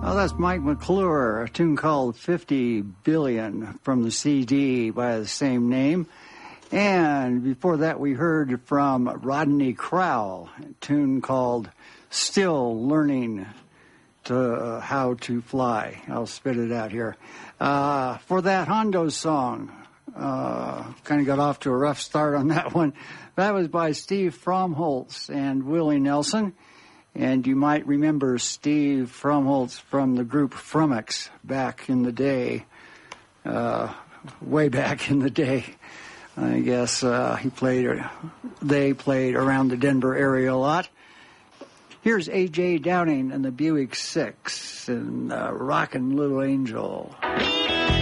Well, that's Mike McClure, a tune called 50 Billion from the CD by the same name. And before that, we heard from Rodney Crowell, a tune called Still Learning How to Fly. I'll spit it out here. For that Hondo song, kind of got off to a rough start on that one. That was by Steve Fromholtz and Willie Nelson. And you might remember Steve Fromholtz from the group Frumix back in the day, way back in the day. I guess they played around the Denver area a lot. Here's A.J. Downing and the Buick Six and Rockin' Little Angel.